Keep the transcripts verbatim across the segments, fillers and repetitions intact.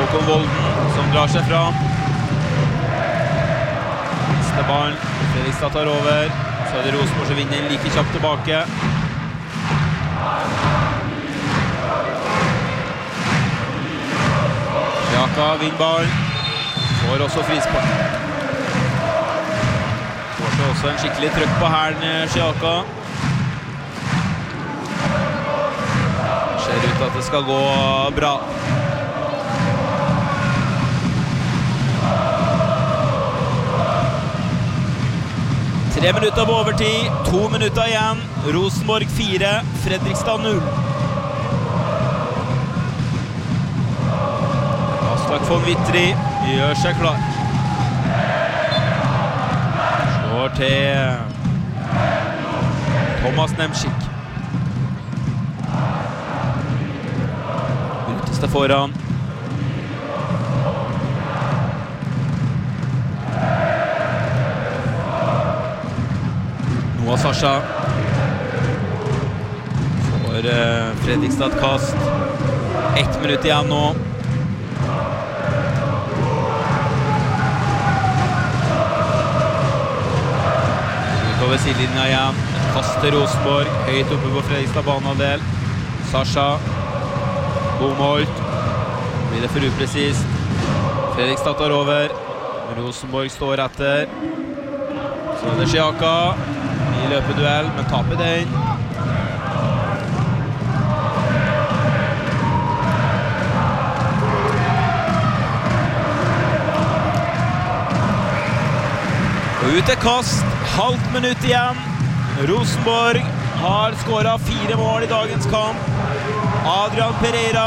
Håkon Volden som drar seg fram. Neste ball, Fredrikstad tar over. Så er det Rosenborg som vinner like kjapt tilbake. Sjaka vinner ball. Får også frispark. Får så også en skikkelig trøkk på hælen, Sjaka. Ser ut at det skal gå bra. Tre minutter på overtid, to minutter igjen. Rosenborg fire, Fredrikstad null. Aslak von Wittri gjør seg klar. Slår til Thomas Nemschik. Brytes det foran. Noah Sasha får uh, Fredrikstad et kast. Ett minutt igjen nå. Utover sidelinja igjen. Et kast til Rosenborg. Høyt oppe på Fredrikstad banehalvdel. Sasha. Bomholt. Blir det for upresist. Fredrikstad tar over. Rosenborg står etter. Så er det Sjaka. I løpeduell, men taper den. Og ut er kast, halvt minutt igjen. Rosenborg har skåret fire mål i dagens kamp. Adrian Pereira,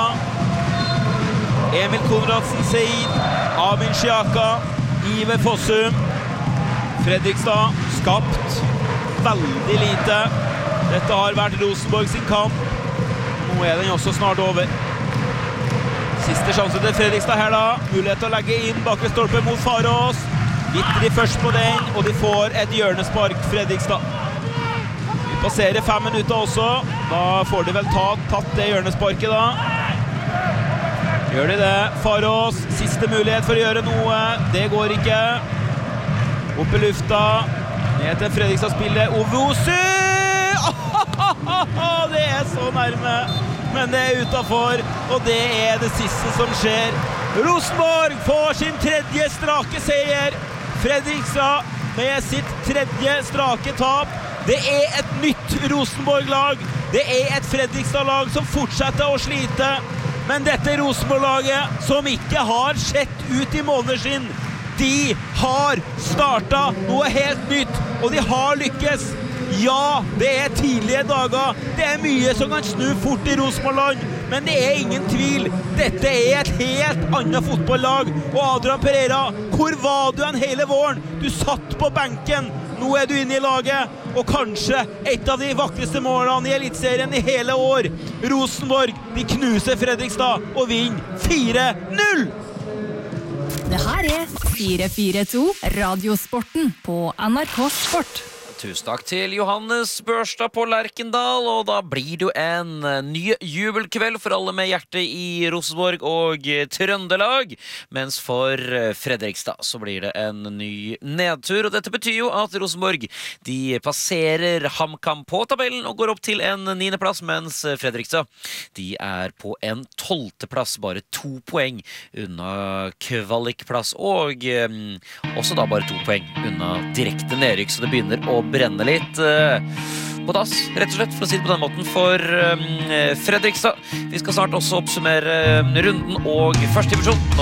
Emil Konradsen Seid, Amin Sjaka, Iver Fossum. Fredrikstad skapt veldig lite. Dette har vært Rosenborg sin kamp. Nå er den også snart over. Siste sjanse til Fredrikstad her da. Mulighet til å legge inn bakre stolpe mot Farås. Vittri først på den, og de får et hjørnespark, Fredrikstad. Vi passerer fem minutter også. Da får de vel ta, tatt det hjørnesparket da. Gjør de det. Farås, siste mulighet for å gjøre noe. Det går ikke. Opp i lufta. Ned til Fredrikstad-spillet. Ovosu! Det er så nærme. Men det er utenfor, og det er det siste som skjer. Rosenborg får sin tredje strake seier. Fredrikstad med sitt tredje strake tap. Det er et nytt Rosenborg-lag. Det er et Fredrikstad-lag som fortsetter å slite. Men dette Rosenborg-laget, som ikke har sett ut i måneskinn, de har startet noe helt nytt, og de har lykkes. Ja, det er tidlige dager. Det er mye som kan snu fort i Rosenborg-land, men det er ingen tvil. Dette er et helt annet fotballag. Og Adrian Pereira, hvor var du en hele våren? Du satt på benken. Nå er du inne i laget, og kanskje et av de vakreste målene i elitserien i hele år. Rosenborg, de knuser Fredrikstad og vinner fire null! Det her er fire fire to Radiosporten på N R K Sport. Tusen takk til Johannes Børstad på Lerkendal, og da blir det jo en ny jubelkveld for alle med hjerte i Rosenborg og Trøndelag, mens for Fredrikstad så blir det en ny nedtur, og dette betyr jo at Rosenborg, de passerer HamKam på tabellen og går opp til en niende plass, mens Fredrikstad, de er på en tolvte plass, bare to poeng unna kvalikplass, og um, også da bare to poeng unna direkte nedrykk, så det begynner å brenne litt uh, på dass, rett og slett, for å si det på den måten, for um, Fredrikstad. Vi skal snart også oppsummere um, runden og første divisjon.